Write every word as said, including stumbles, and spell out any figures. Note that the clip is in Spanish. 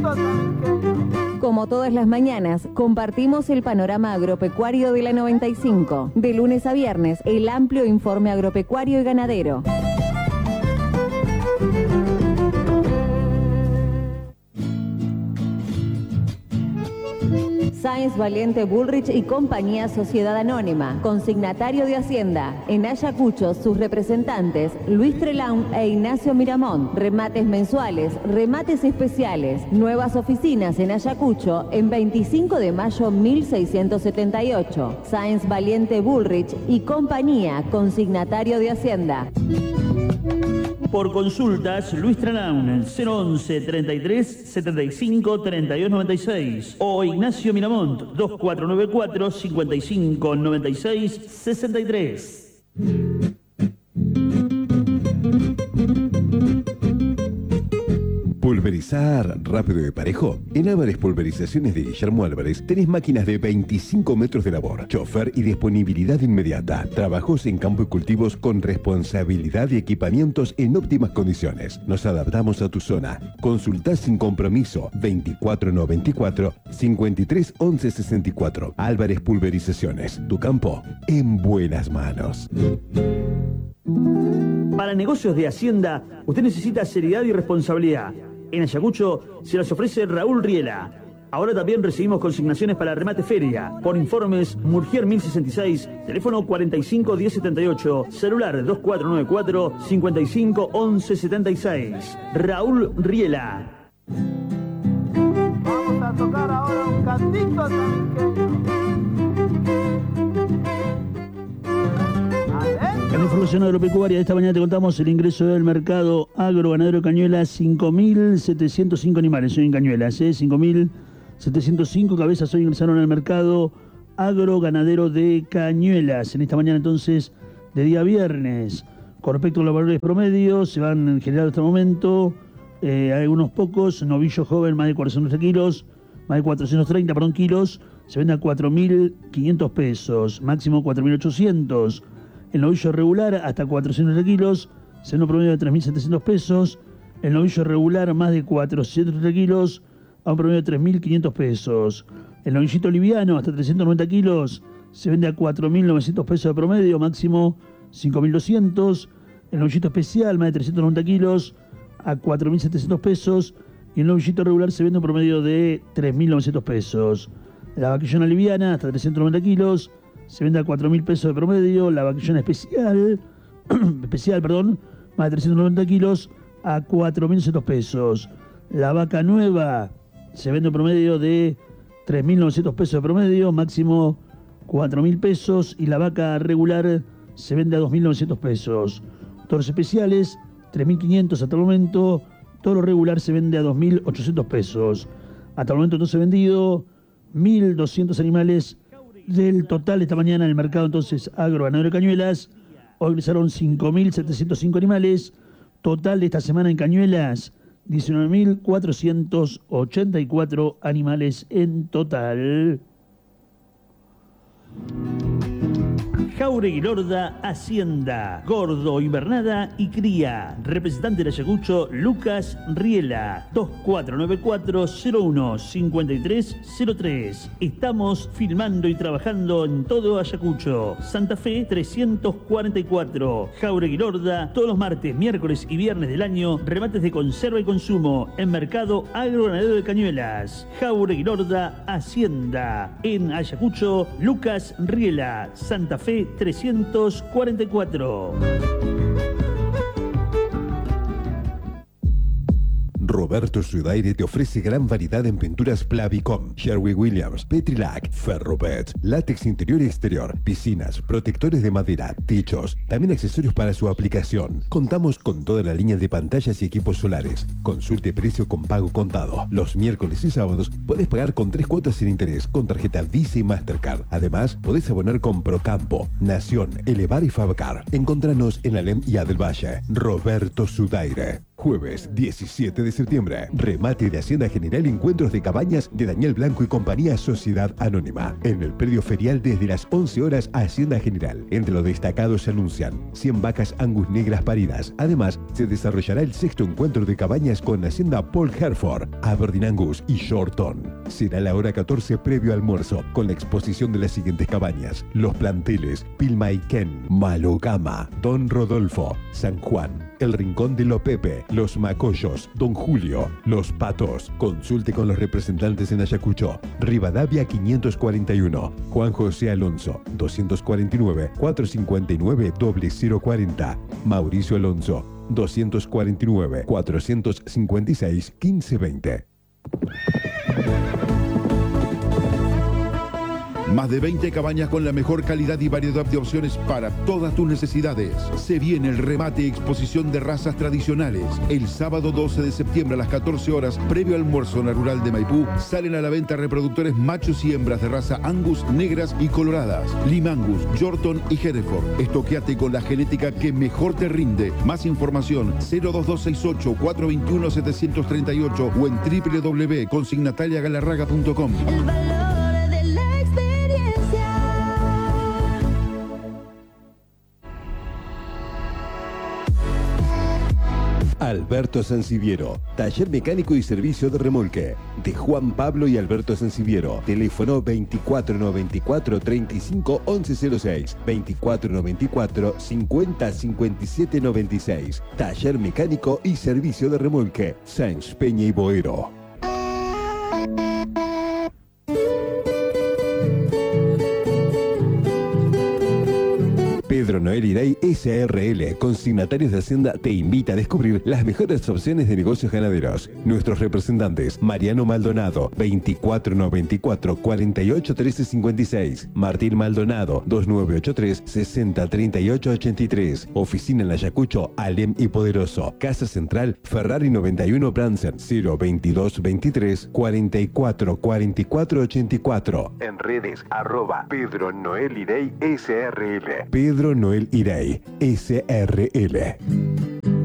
Como todas las mañanas, compartimos el panorama agropecuario de la noventa y cinco. De lunes a viernes, el amplio informe agropecuario y ganadero. Sáenz Valiente Bullrich y Compañía Sociedad Anónima, consignatario de Hacienda. En Ayacucho, sus representantes, Luis Trelaun e Ignacio Miramont. Remates mensuales, remates especiales. Nuevas oficinas en Ayacucho, en veinticinco de mayo mil seiscientos setenta y ocho. Sáenz Valiente Bullrich y Compañía, consignatario de Hacienda. Por consultas, Luis Trelaun, cero once, treinta y tres, setenta y cinco, treinta y dos noventa y seis. O Ignacio Miramont, dos cuatro nueve cuatro, cincuenta y cinco, noventa y seis, sesenta y tres. ¿Pulverizar rápido y parejo? En Álvarez Pulverizaciones de Guillermo Álvarez tenés máquinas de veinticinco metros de labor, chofer y disponibilidad inmediata. Trabajos en campo y cultivos con responsabilidad y equipamientos en óptimas condiciones. Nos adaptamos a tu zona. Consultá sin compromiso veinticuatro noventa y cuatro, cincuenta y tres once sesenta y cuatro. Álvarez Pulverizaciones. Tu campo en buenas manos. Para negocios de Hacienda, usted necesita seriedad y responsabilidad. En Ayacucho se las ofrece Raúl Riela. Ahora también recibimos consignaciones para remate feria. Por informes, Murgier mil sesenta y seis, teléfono cuarenta y cinco diez setenta y ocho, celular dos cuatro nueve cuatro, cincuenta y cinco once setenta y seis. Raúl Riela. Vamos a tocar ahora un cantito también. En la información agropecuaria de esta mañana te contamos el ingreso del mercado agroganadero de Cañuelas, cinco mil setecientos cinco animales hoy en Cañuelas, ¿eh? cinco mil setecientos cinco cabezas hoy ingresaron al mercado agroganadero de Cañuelas. En esta mañana entonces, de día viernes, con respecto a los valores promedios, se van generando hasta el momento, eh, hay unos pocos, novillo joven más de cuatrocientos kilos, más de cuatrocientos treinta, perdón, kilos, se vende a cuatro mil quinientos pesos, máximo cuatro mil ochocientos. El novillo regular hasta cuatrocientos kilos, se vende un promedio de tres mil setecientos pesos. El novillo regular más de cuatrocientos kilos, a un promedio de tres mil quinientos pesos. El novillito liviano hasta trescientos noventa kilos, se vende a cuatro mil novecientos pesos de promedio, máximo cinco mil doscientos. El novillito especial más de trescientos noventa kilos, a cuatro mil setecientos pesos. Y el novillito regular se vende un promedio de tres mil novecientos pesos. La vaquillona liviana hasta trescientos noventa kilos, se vende a cuatro mil pesos de promedio. La vaquillona especial, especial, perdón, más de trescientos noventa kilos, a cuatro mil doscientos pesos. La vaca nueva se vende un promedio de tres mil novecientos pesos de promedio, máximo cuatro mil pesos. Y la vaca regular se vende a dos mil novecientos pesos. Toros especiales, tres mil quinientos hasta el momento. Toro regular se vende a dos mil ochocientos pesos. Hasta el momento entonces vendido mil doscientos animales del total esta mañana en el mercado entonces agroganadero de Cañuelas. Hoy ingresaron cinco mil setecientos cinco animales. Total de esta semana en Cañuelas, diecinueve mil cuatrocientos ochenta y cuatro animales en total. Jauregui Lorda Hacienda, Gordo, Invernada y Cría. Representante de Ayacucho, Lucas Riela, dos cuatro nueve cuatro, cero uno, cinco tres cero tres. Estamos filmando y trabajando en todo Ayacucho. Santa Fe trescientos cuarenta y cuatro. Jauregui Lorda, todos los martes, miércoles y viernes del año, remates de conserva y consumo en Mercado Agroganadero de Cañuelas. Jauregui Lorda Hacienda. En Ayacucho, Lucas Riela, Santa Fe trescientos cuarenta y cuatro. Roberto Sudaire te ofrece gran variedad en pinturas Plavicom, Sherwin-Williams, Petrilac, Ferrobet, látex interior y exterior, piscinas, protectores de madera, techos, también accesorios para su aplicación. Contamos con toda la línea de pantallas y equipos solares. Consulte precio con pago contado. Los miércoles y sábados podés pagar con tres cuotas sin interés con tarjeta Visa y Mastercard. Además, podés abonar con Procampo, Nación, Elevar y Fabcar. Encontranos en Alem y Adelvalle. Roberto Sudaire. Jueves diecisiete de septiembre. Remate de Hacienda General Encuentros de Cabañas de Daniel Blanco y compañía Sociedad Anónima. En el predio ferial desde las once horas Hacienda General. Entre los destacados se anuncian cien vacas Angus negras paridas. Además, se desarrollará el sexto encuentro de cabañas con Hacienda Paul Hereford, Aberdeen Angus y Shorton. Será la hora catorce previo almuerzo con la exposición de las siguientes cabañas: Los Planteles, Pilmaiquén, Malogama, Don Rodolfo, San Juan, El Rincón de Lopepe, Los Macollos, Don Julio, Los Patos. Consulte con los representantes en Ayacucho. Rivadavia quinientos cuarenta y uno, Juan José Alonso, doscientos cuarenta y nueve, cuatrocientos cincuenta y nueve, cero cuarenta. Mauricio Alonso, doscientos cuarenta y nueve, cuatrocientos cincuenta y seis, quince veinte. Más de veinte cabañas con la mejor calidad y variedad de opciones para todas tus necesidades. Se viene el remate y exposición de razas tradicionales. El sábado doce de septiembre a las catorce horas, previo almuerzo en la rural de Maipú, salen a la venta reproductores machos y hembras de raza Angus, negras y coloradas. Lima Angus, Shorton y Hereford. Estoqueate con la genética que mejor te rinde. Más información cero dos dos seis ocho, cuatro dos uno, siete tres ocho o en doble u doble u doble u punto consignatalia galarraga punto com. Alberto Sanciviero, taller mecánico y servicio de remolque. De Juan Pablo y Alberto Sanciviero. Teléfono veinticuatro noventa y cuatro, treinta y cinco, once cero seis, veinticuatro noventa y cuatro, cincuenta, cincuenta y siete noventa y seis. Taller mecánico y servicio de remolque. Sáenz Peña y Boero. Pedro Noel Irey S R L, consignatarios de Hacienda, te invita a descubrir las mejores opciones de negocios ganaderos. Nuestros representantes: Mariano Maldonado, veinticuatro noventa y cuatro, cuarenta y ocho, trece cincuenta y seis. Martín Maldonado, veintinueve ochenta y tres, sesenta, treinta y ocho ochenta y tres. Oficina en Ayacucho, Alem y Poderoso. Casa Central, Ferrari noventa y uno Bransen, cero veintidós veintitrés, cuarenta y cuatro, cuarenta y cuatro ochenta y cuatro. En redes, arroba Pedro Noel Irey S R L. Pedro Noel Irey S R L.